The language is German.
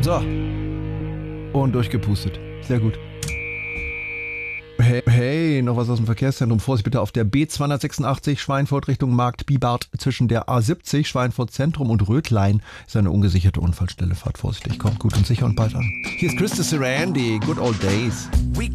So. Und durchgepustet. Sehr gut. Hey, noch was aus dem Verkehrszentrum. Vorsicht bitte auf der B286 Schweinfurt Richtung Markt Bibart zwischen der A70 Schweinfurt Zentrum und Rötlein ist eine ungesicherte Unfallstelle. Fahrt vorsichtig, kommt gut und sicher und bald an. Hier ist Christa Sarandi, Good Old Days.